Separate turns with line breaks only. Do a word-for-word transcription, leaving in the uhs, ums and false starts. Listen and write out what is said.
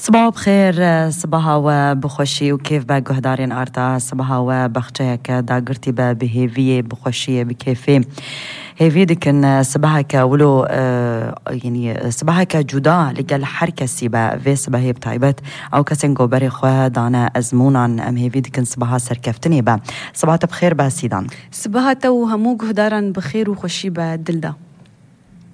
صباح بخير، صباح وبخوشي وكيف باقو هدارين آرتا صباح وبخشيك داقرتي بهيفية بخوشية بكيفي هيفي دكن صباحك ولو آه يعني صباحك جدا لقال حركة سيبا في صباحي بتايبت أو كسنجو بري خواه دانا أزمونا أم هيفي دكن صباحا سركفتني با صباحت بخير با سيدان
صباحت وهموك هداران بخير وخوشي با دلدا